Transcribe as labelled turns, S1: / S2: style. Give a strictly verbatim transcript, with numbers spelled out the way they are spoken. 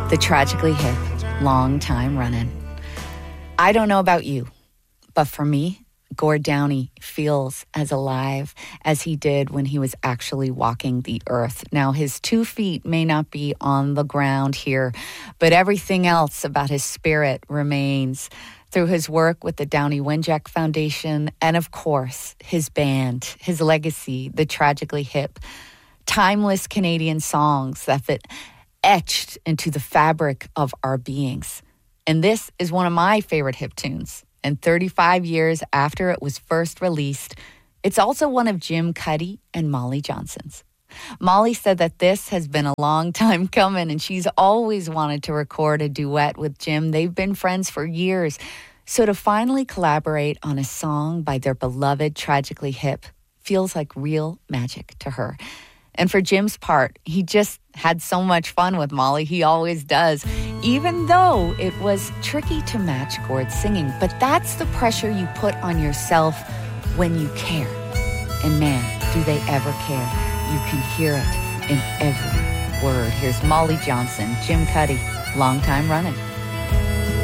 S1: The Tragically Hip, long time running. I don't know about you, but for me, Gord Downie feels as alive as he did when he was actually walking the earth. Now, his two feet may not be on the ground here, but everything else about his spirit remains through his work with the Downie Wenjack Foundation and, of course, his band, his legacy, the Tragically Hip. Timeless Canadian songs that fit etched into the fabric of our beings. And this is one of my favorite hip tunes. And thirty-five years after it was first released, it's also one of Jim Cuddy and Molly Johnson's. Molly said that this has been a long time coming, and she's always wanted to record a duet with Jim. They've been friends for years. So to finally collaborate on a song by their beloved Tragically Hip feels like real magic to her. And for Jim's part, he just had so much fun with Molly. He always does, even though it was tricky to match Gord's singing. But that's the pressure you put on yourself when you care. And man, do they ever care. You can hear it in every word. Here's Molly Johnson, Jim Cuddy, long time running.